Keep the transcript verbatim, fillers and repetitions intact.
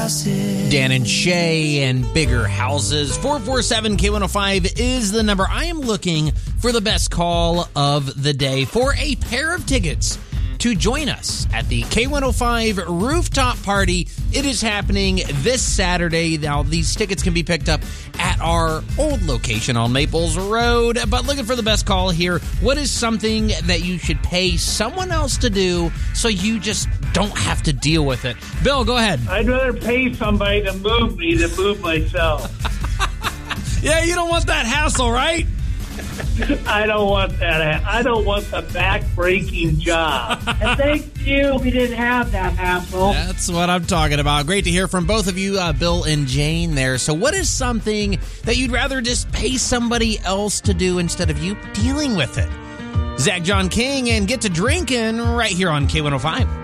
Dan and Shay and Bigger Houses. four four seven K one oh five is the number. I am looking for the best call of the day for a pair of tickets to join us at the K one oh five rooftop party. It is happening this Saturday. Now, these tickets can be picked up at our old location on Maples Road, but looking for the best call here. What is something that you should pay someone else to do so you just don't have to deal with it? Bill, go ahead. I'd rather pay somebody to move me than move myself. Yeah, you don't want that hassle, right? I don't want that. I don't want the back-breaking job. And thank you, we didn't have that hassle. That's what I'm talking about. Great to hear from both of you, uh, Bill and Jane there. So what is something that you'd rather just pay somebody else to do instead of you dealing with it? Zach John King and Get to Drinking right here on K one oh five.